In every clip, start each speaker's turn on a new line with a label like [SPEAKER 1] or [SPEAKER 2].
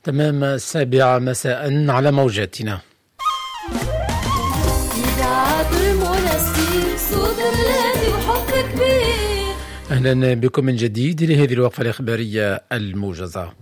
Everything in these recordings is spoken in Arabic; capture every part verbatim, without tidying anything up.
[SPEAKER 1] تمام السابعة مساء على موجاتنا. أهلا بكم من جديد لهذه الوقفة الإخبارية الموجزة.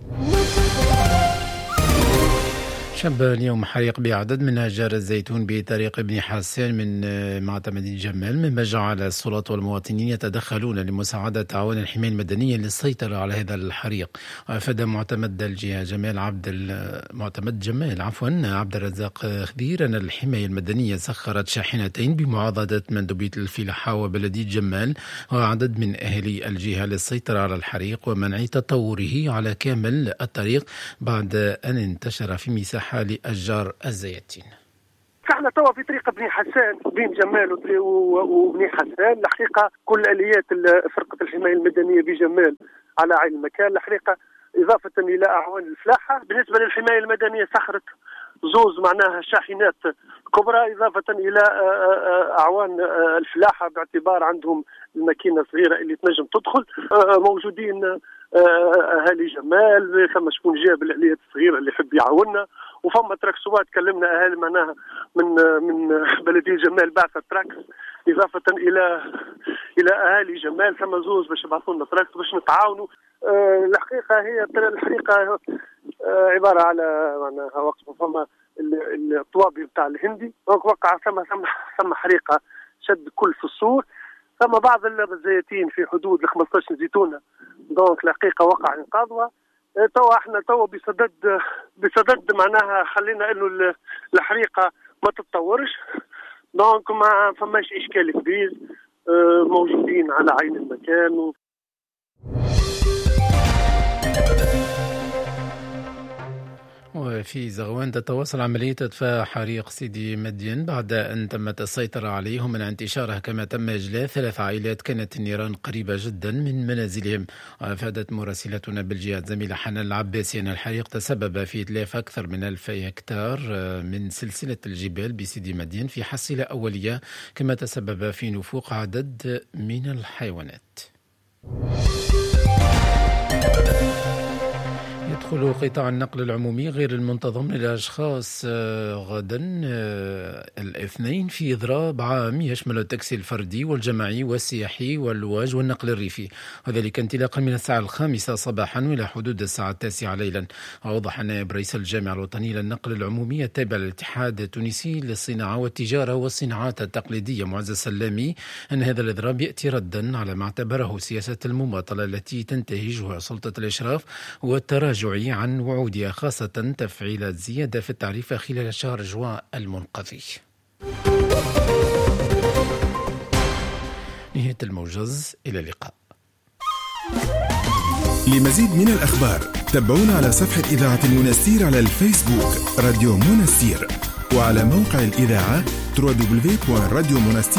[SPEAKER 1] شب اليوم حريق بعدد من أشجار الزيتون بطريق ابن حسان من معتمد جمال، مما جعل السلطات والمواطنين يتدخلون لمساعدة تعاون الحماية المدنية للسيطرة على هذا الحريق. وأفاد معتمد الجهة جمال عبد معتمد جمال عفوا عبد الرزاق خبير أن الحماية المدنية سخرت شاحنتين بمعاضدة مندوبية الفلاحة وبلدية جمال وعدد من أهالي الجهة للسيطرة على الحريق ومنع تطوره على كامل الطريق بعد أن انتشر في مساحة لأشجار الزيتون.
[SPEAKER 2] احنا توا في طريق ابن حسان بين جمال وابن حسان. الحقيقه كل اليات فرقه الحمايه المدنيه بجمال على عين المكان. الحقيقه اضافه الى اعوان الفلاحه. بالنسبه للحمايه المدنيه سخرت زوز معناها شاحنات كبرى اضافه الى اعوان الفلاحه باعتبار عندهم الماكينه صغيره اللي تنجم تدخل. موجودين اهالي جمال، ثم شكون جاب الاليات الصغيره اللي يحب يعاوننا، وفما تراكسوات كلمنا اهالي معناها من من بلديه جمال بعثت تراكس اضافه الى الى اهالي جمال، ثم زوز باش يبعثوا لنا تراكس باش نتعاونوا. أه الحقيقه هي الحقيقه أه عباره على معناها وقت فما الطوابي بتاع الهندي وقع ثم ثم ثم حريقه شد كل في السور. ثم بعض الزيتين في حدود ال خمسطاش زيتونه دونك الحقيقه وقع انقاذها. توا احنا توا بصدد بصدد معناها خلينا انه الحريقه ما تتطورش، دونك ما فماش اشكال كبير. موجودين على عين المكان و...
[SPEAKER 1] وفي زغوان تتواصل عملية إطفاء حريق سيدي مدين بعد أن تمت السيطرة عليه من انتشاره، كما تم إجلاء ثلاث عائلات كانت النيران قريبة جدا من منازلهم. وأفادت مراسلتنا بالجهة الزميلة حنان العباسي أن الحريق تسبب في إتلاف أكثر من ألف هكتار من سلسلة الجبال بسيدي مدين في حصيلة أولية، كما تسبب في نفوق عدد من الحيوانات. يدخل قطاع النقل العمومي غير المنتظم للأشخاص غدا الاثنين في إضراب عام يشمل التاكسي الفردي والجماعي والسياحي واللواج والنقل الريفي، وذلك انطلاقا من الساعة الخامسة صباحا إلى حدود الساعة التاسعة ليلا. وأوضح نائب رئيس الجامعة الوطني للنقل العمومي التابع للاتحاد التونسي للصناعة والتجارة والصناعات التقليدية معز السلامي أن هذا الإضراب يأتي ردا على ما اعتبره سياسة المماطلة التي تنتهجها سلطة الإشراف والتراجع عن وعودها، خاصة تفعيل الزيادة في التعريف خلال شهر جوان المنقضي. نهاية الموجز، إلى اللقاء.
[SPEAKER 3] لمزيد من الأخبار تابعونا على صفحة إذاعة المنستير على الفيسبوك راديو منستير، وعلى موقع الإذاعة دبليو دبليو دبليو دوت راديو منستير